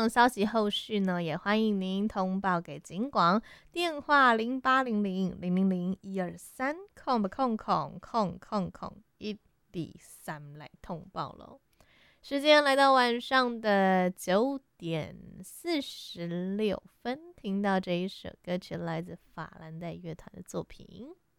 档消息后续呢，也欢迎您通报给警广，电话0800000123空1D3来通报喽。时间来到晚上的9:46，听到这一首歌曲来自法兰黛乐团的作品。